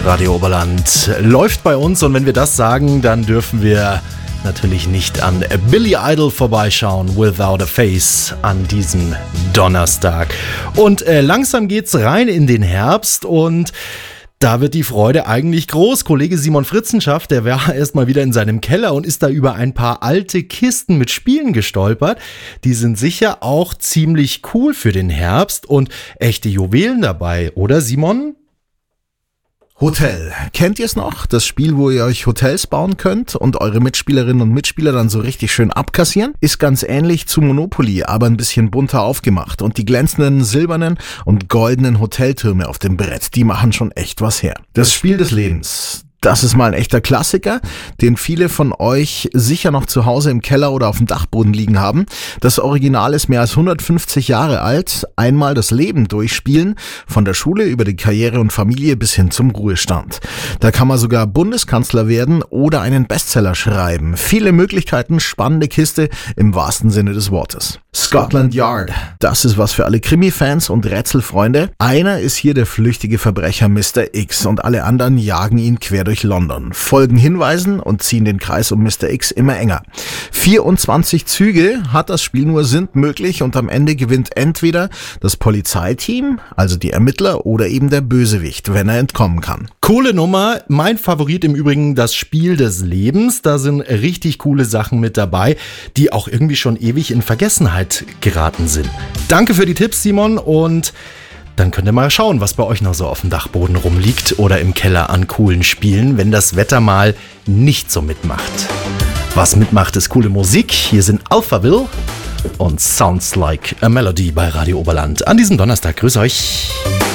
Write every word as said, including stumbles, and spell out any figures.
Radio Oberland läuft bei uns und wenn wir das sagen, dann dürfen wir natürlich nicht an Billy Idol vorbeischauen, Without a Face, an diesem Donnerstag. Und äh, langsam geht's rein in den Herbst und da wird die Freude eigentlich groß. Kollege Simon Fritzenschaft, der war erst mal wieder in seinem Keller und ist da über ein paar alte Kisten mit Spielen gestolpert. Die sind sicher auch ziemlich cool für den Herbst und echte Juwelen dabei, oder Simon? Hotel. Kennt ihr es noch? Das Spiel, wo ihr euch Hotels bauen könnt und eure Mitspielerinnen und Mitspieler dann so richtig schön abkassieren? Ist ganz ähnlich zu Monopoly, aber ein bisschen bunter aufgemacht. Und die glänzenden silbernen und goldenen Hoteltürme auf dem Brett, die machen schon echt was her. Das Spiel des Lebens. Das ist mal ein echter Klassiker, den viele von euch sicher noch zu Hause im Keller oder auf dem Dachboden liegen haben. Das Original ist mehr als hundertfünfzig Jahre alt. Einmal das Leben durchspielen, von der Schule über die Karriere und Familie bis hin zum Ruhestand. Da kann man sogar Bundeskanzler werden oder einen Bestseller schreiben. Viele Möglichkeiten, spannende Kiste im wahrsten Sinne des Wortes. Scotland Yard. Das ist was für alle Krimi-Fans und Rätselfreunde. Einer ist hier der flüchtige Verbrecher Mister X und alle anderen jagen ihn quer durch London, folgen Hinweisen und ziehen den Kreis um Mister X immer enger. vierundzwanzig Züge hat das Spiel nur, sind möglich und am Ende gewinnt entweder das Polizeiteam, also die Ermittler, oder eben der Bösewicht, wenn er entkommen kann. Coole Nummer. Mein Favorit im Übrigen das Spiel des Lebens. Da sind richtig coole Sachen mit dabei, die auch irgendwie schon ewig in Vergessenheit geraten sind. Danke für die Tipps, Simon, und dann könnt ihr mal schauen, was bei euch noch so auf dem Dachboden rumliegt oder im Keller an coolen Spielen, wenn das Wetter mal nicht so mitmacht. Was mitmacht, ist coole Musik. Hier sind Alphaville und Sounds Like a Melody bei Radio Oberland. An diesem Donnerstag. Grüß euch.